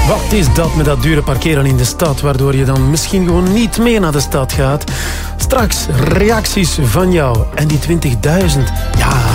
Wat is dat met dat dure parkeren in de stad, waardoor je dan misschien gewoon niet mee naar de stad gaat? Straks reacties van jou. En die 20.000, ja,